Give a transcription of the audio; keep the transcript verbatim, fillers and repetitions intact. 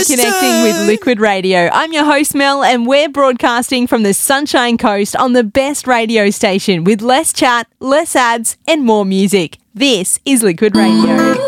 reconnecting with Liquid Radio. I'm your host, Mel, and we're broadcasting from the Sunshine Coast on the best radio station with less chat, less ads, and more music. This is Liquid Radio.